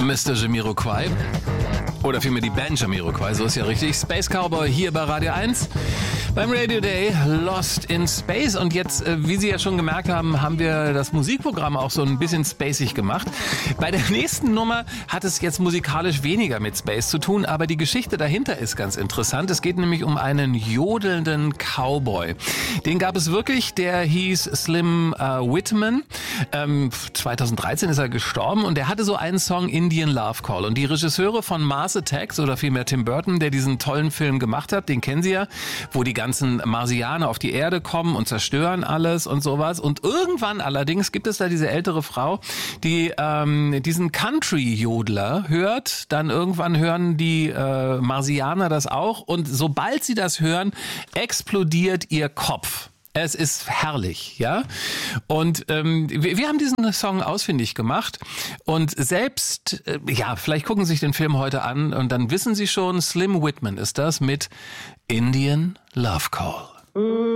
Mr. Jamiroquai. Oder vielmehr die Band Jamiroquai, so ist ja richtig. Space Cowboy hier bei Radio 1. Beim Radio Day Lost in Space. Und jetzt, wie Sie ja schon gemerkt haben, haben wir das Musikprogramm auch so ein bisschen spacig gemacht. Bei der nächsten Nummer hat es jetzt musikalisch weniger mit Space zu tun, aber die Geschichte dahinter ist ganz interessant. Es geht nämlich um einen jodelnden Cowboy. Den gab es wirklich, der hieß Slim Whitman. 2013 ist er gestorben und der hatte so einen Song Indian Love Call. Und die Regisseure von Mars Attacks, oder vielmehr Tim Burton, der diesen tollen Film gemacht hat, den kennen Sie ja, wo die ganzen Marsianer auf die Erde kommen und zerstören alles und sowas. Und irgendwann allerdings gibt es da diese ältere Frau, die diesen Country-Jodler hört. Dann irgendwann hören die Marsianer das auch. Und sobald sie das hören, explodiert ihr Kopf. Es ist herrlich, ja. Und wir haben diesen Song ausfindig gemacht. Und selbst, vielleicht gucken Sie sich den Film heute an und dann wissen Sie schon, Slim Whitman ist das mit Indian Love Call.